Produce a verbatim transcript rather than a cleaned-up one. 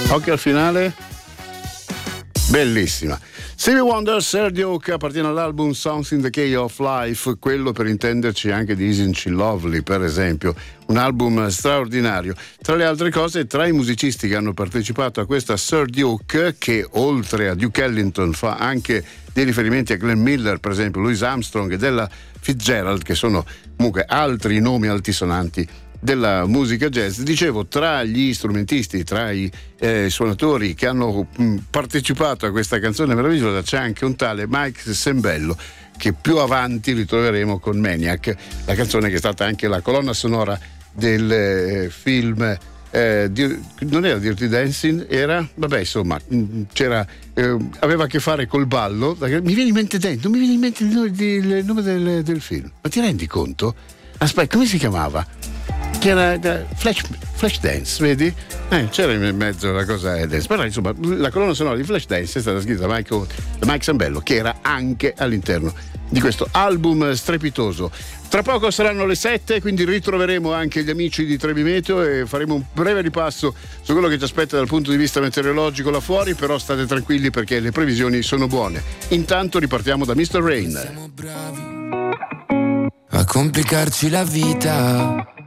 Occhio al finale, bellissima. Stevie Wonder, Sergio Oak, appartiene all'album Songs in the Key of Life, quello per intenderci anche di Isn't She Lovely, per esempio, un album straordinario. Tra le altre cose, tra i musicisti che hanno partecipato a questa Sergio Oak, che oltre a Duke Ellington fa anche dei riferimenti a Glenn Miller, per esempio Louis Armstrong e Ella Fitzgerald, che sono comunque altri nomi altisonanti della musica jazz. Dicevo, tra gli strumentisti, tra i eh, suonatori che hanno mh, partecipato a questa canzone meravigliosa c'è anche un tale Mike Sembello, che più avanti ritroveremo con Maniac, la canzone che è stata anche la colonna sonora del eh, film eh, di, non era Dirty Dancing, era vabbè insomma mh, c'era eh, aveva a che fare col ballo. Mi viene in mente dentro, non mi viene in mente il nome, il nome del, del film, ma ti rendi conto? Aspetta, come si chiamava? Che era Flash, Flash Dance, vedi? Eh, c'era in mezzo la cosa dance. Però insomma la colonna sonora di Flash Dance è stata scritta da Mike, da Mike Sembello, che era anche all'interno di questo album strepitoso. Tra poco saranno le sette, quindi ritroveremo anche gli amici di Trebi Meteo e faremo un breve ripasso su quello che ci aspetta dal punto di vista meteorologico là fuori, però state tranquilli perché le previsioni sono buone. Intanto ripartiamo da mister Rain. Siamo bravi a complicarci la vita,